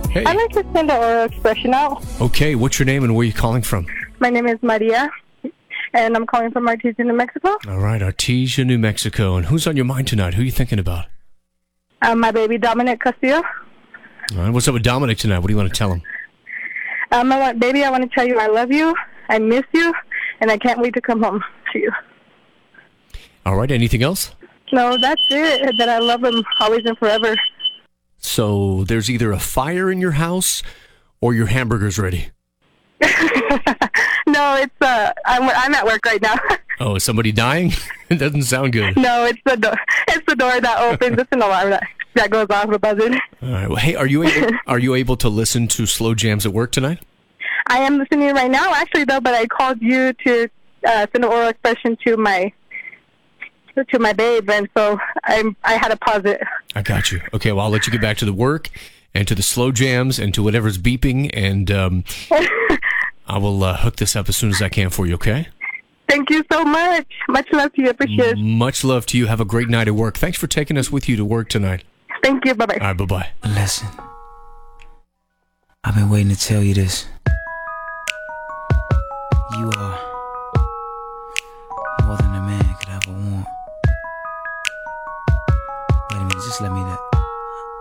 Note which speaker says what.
Speaker 1: Hey.
Speaker 2: I'd like to send an oral expression out.
Speaker 1: Okay, what's your name and where are you calling from?
Speaker 2: My name is Maria, and I'm calling from Artesia, New Mexico.
Speaker 1: All right, Artesia, New Mexico. And who's on your mind tonight? Who are you thinking about?
Speaker 2: My baby, Dominic Castillo.
Speaker 1: All right, what's up with Dominic tonight? What do you want to tell him?
Speaker 2: Baby, I want to tell you I love you, I miss you, and I can't wait to come home to you.
Speaker 1: All right, anything else?
Speaker 2: No, that's it, that I love him always and forever.
Speaker 1: So there's either a fire in your house or your hamburger's ready.
Speaker 2: No, it's I'm at work right now.
Speaker 1: Oh, is somebody dying? It doesn't sound good.
Speaker 2: No, it's the door. It's the door that opens. It's an alarm that goes off a buzzing.
Speaker 1: All right. Well, hey, are you able to listen to Slow Jams at work tonight?
Speaker 2: I am listening right now, actually, though. But I called you to send an oral expression to my babe, and so I had to pause it.
Speaker 1: I got you. Okay. Well, I'll let you get back to the work and to the Slow Jams and to whatever's beeping, and I will hook this up as soon as I can for you. Okay.
Speaker 2: Thank you so much. Much love to you. Appreciate it.
Speaker 1: Much love to you. Have a great night at work. Thanks for taking us with you to work tonight.
Speaker 2: Thank you. Bye-bye.
Speaker 1: All right, bye-bye.
Speaker 3: Listen, I've been waiting to tell you this. You are more than a man could ever want. Wait a minute, just let me that.